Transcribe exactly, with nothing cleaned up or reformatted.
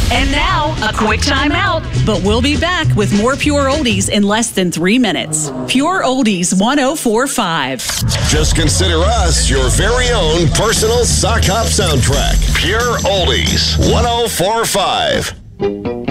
And now, a quick time out. But we'll be back with more Pure Oldies in less than three minutes. Pure Oldies one oh four point five. Just consider us your very own personal sock hop soundtrack. Pure Oldies one oh four point five.